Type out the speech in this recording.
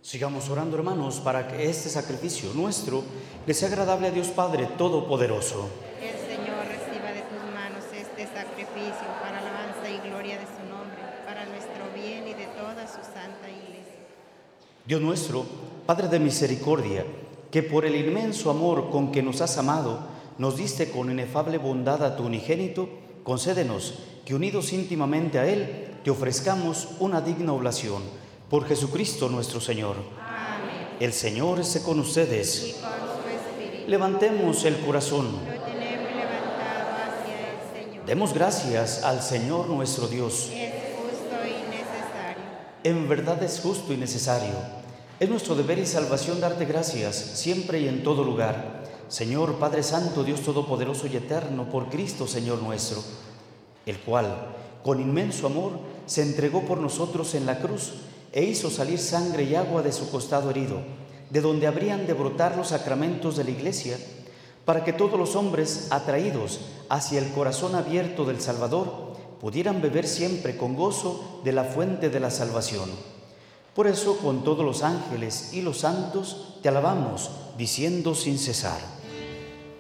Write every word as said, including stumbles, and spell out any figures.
Sigamos orando, hermanos, para que este sacrificio nuestro le sea agradable a Dios Padre Todopoderoso. Que el Señor reciba de tus manos este sacrificio para alabanza y gloria de su nombre, para nuestro bien y de toda su santa Iglesia. Dios nuestro, Padre de misericordia, que por el inmenso amor con que nos has amado, nos diste con inefable bondad a tu unigénito, concédenos que unidos íntimamente a Él, te ofrezcamos una digna oblación. Por Jesucristo nuestro Señor. Amén. El Señor esté con ustedes. Y con su espíritu. Levantemos el corazón. Lo tenemos levantado hacia el Señor. Demos gracias al Señor nuestro Dios. Es justo y necesario. En verdad es justo y necesario. Es nuestro deber y salvación darte gracias, siempre y en todo lugar. Señor, Padre Santo, Dios Todopoderoso y Eterno, por Cristo, Señor nuestro, el cual, con inmenso amor, se entregó por nosotros en la cruz e hizo salir sangre y agua de su costado herido, de donde habrían de brotar los sacramentos de la Iglesia, para que todos los hombres, atraídos hacia el corazón abierto del Salvador, pudieran beber siempre con gozo de la fuente de la salvación. Por eso, con todos los ángeles y los santos, te alabamos, diciendo sin cesar: